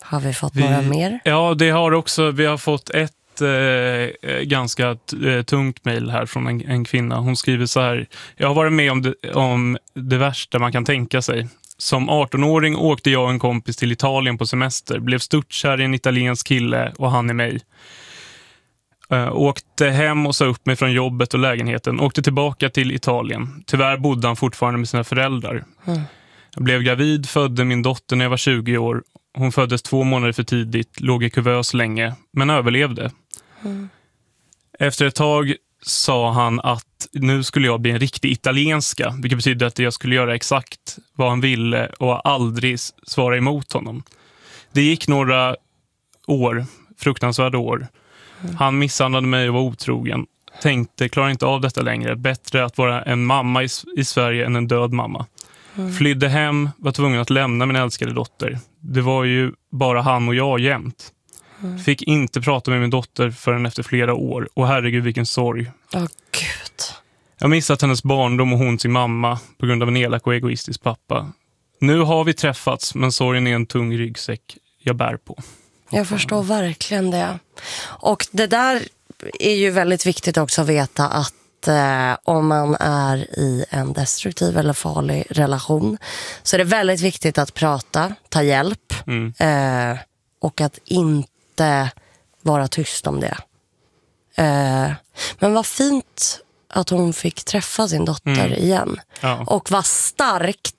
Har vi fått några mer? Ja, det har också. Vi har fått ett ganska tungt mejl här från en kvinna. Hon skriver så här: jag har varit med om det värsta man kan tänka sig. Som 18-åring åkte jag och en kompis till Italien på semester. Blev störtkär i en italiensk kille och han i mig. Åkte hem och sa upp mig från jobbet och lägenheten. Åkte tillbaka till Italien. Tyvärr bodde han fortfarande med sina föräldrar. Jag blev gravid, födde min dotter när jag var 20 år. Hon föddes 2 månader för tidigt, låg i kuvös länge, men överlevde. Efter ett tag sa han att nu skulle jag bli en riktig italienska, vilket betyder att jag skulle göra exakt vad han ville och aldrig svara emot honom. Det gick några år, fruktansvärda år. Han misshandlade mig och var otrogen. Tänkte, klarar inte av detta längre. Bättre att vara en mamma i Sverige än en död mamma. Flydde hem, var tvungen att lämna min älskade dotter. Det var ju bara han och jag jämt. Fick inte prata med min dotter förrän efter flera år. Och herregud, vilken sorg. Åh, Gud. Jag har missat hennes barndom och hon sin mamma på grund av en elak och egoistisk pappa. Nu har vi träffats, men sorgen är en tung ryggsäck jag bär på. Jag förstår verkligen det. Och det där är ju väldigt viktigt också att veta att om man är i en destruktiv eller farlig relation så är det väldigt viktigt att prata, ta hjälp och att inte vara tyst om det. Men vad fint att hon fick träffa sin dotter igen. Ja. Och vad starkt